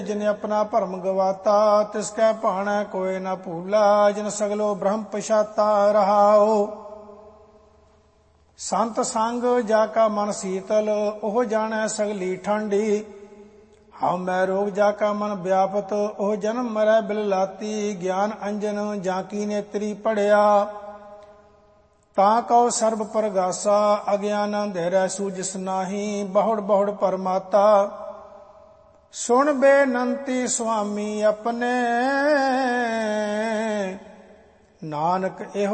जिन अपना भरम गवाता तिसकै भाणै कोय न भूला जिन सगलो ब्रह्म पछाता रहाओ। संत संग जाका मन शीतल ओह जाणै सगली ठंडी हाउ मैं रोग जाका मन व्यापत ओह जन्म मरै बिललाती। ज्ञान अंजन जाकी नेत्री पढ़िया ਤਾਂ ਕਉ ਸਰਬ ਪ੍ਰਗਾਸਾ ਅਗਿਆਨ ਅੰਧੇਰਾ ਸੂਝਿਸ ਨਾਹੀ ਬਹੁੜ ਬਹੁੜ ਪਰਮਾਤਾ। ਸੁਣ ਬੇਨੰਤੀ ਸੁਆਮੀ ਆਪਣੇ ਨਾਨਕ ਇਹੋ